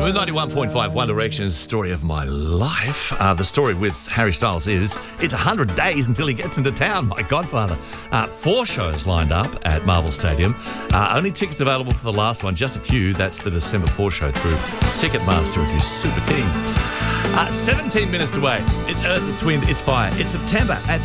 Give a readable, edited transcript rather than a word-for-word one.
Smooth 91.5, One Direction's Story of My Life. The story with Harry Styles is it's 100 days until he gets into town, my godfather. 4 shows lined up at Marvel Stadium. Only tickets available for the last one, just a few. That's the December 4 show through Ticketmaster if you're super keen. 17 minutes away. It's Earth, it's Wind, it's Fire. It's September.